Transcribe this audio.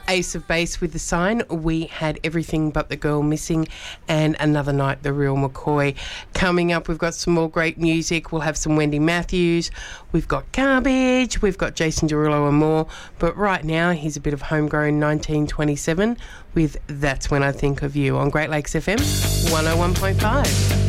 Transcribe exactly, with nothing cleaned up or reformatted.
Ace of Base with The Sign. We had Everything But the Girl Missing and Another Night, The Real McCoy. Coming up, we've got some more great music. We'll have some Wendy Matthews. We've got Garbage. We've got Jason Derulo and more. But right now, here's a bit of homegrown nineteen twenty-seven with That's When I Think of You on Great Lakes F M one oh one point five.